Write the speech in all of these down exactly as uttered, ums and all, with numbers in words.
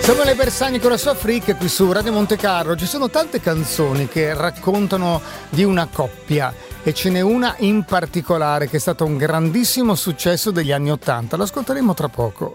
Samuele Bersani con la sua Freak qui su Radio Monte Carlo. Ci sono tante canzoni che raccontano di una coppia e ce n'è una in particolare che è stata un grandissimo successo degli anni Ottanta. Lo ascolteremo tra poco.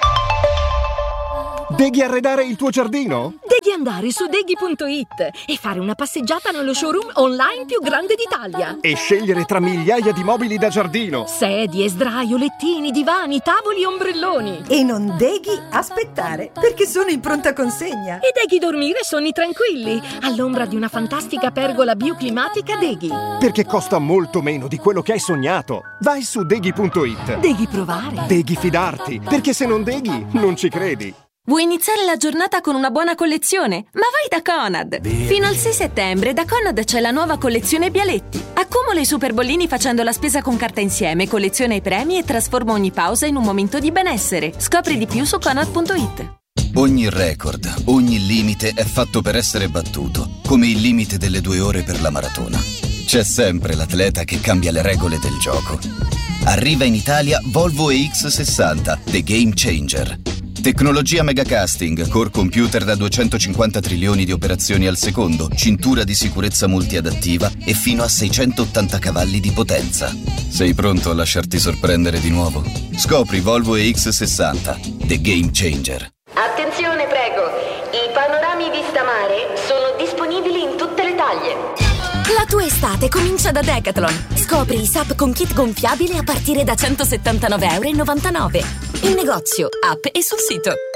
Devi arredare il tuo giardino? Devi andare su deghi punto it e fare una passeggiata nello showroom online più grande d'Italia. E scegliere tra migliaia di mobili da giardino. Sedie, sdraio, lettini, divani, tavoli e ombrelloni. E non devi aspettare, perché sono in pronta consegna. E devi dormire sonni tranquilli, all'ombra di una fantastica pergola bioclimatica Deghi. Perché costa molto meno di quello che hai sognato. Vai su deghi punto it. Devi provare. Devi fidarti, perché se non deghi, non ci credi. Vuoi iniziare la giornata con una buona collezione? Ma vai da Conad! Fino al sei settembre da Conad c'è la nuova collezione Bialetti. Accumula i super bollini facendo la spesa con carta insieme, colleziona i premi e trasforma ogni pausa in un momento di benessere. Scopri di più su conad punto it. Ogni record, ogni limite è fatto per essere battuto, come il limite delle due ore per la maratona. C'è sempre l'atleta che cambia le regole del gioco. Arriva in Italia Volvo E X sessanta, The Game Changer. Tecnologia megacasting, core computer da duecentocinquanta trilioni di operazioni al secondo, cintura di sicurezza multiadattiva e fino a seicentottanta cavalli di potenza. Sei pronto a lasciarti sorprendere di nuovo? Scopri Volvo E X sessanta, The Game Changer. Attenzione, prego. I panorami vista mare sono disponibili in tutte le taglie. La tua estate comincia da Decathlon. Scopri i S U P con kit gonfiabile a partire da centosettantanove virgola novantanove euro. In negozio, app e sul sito.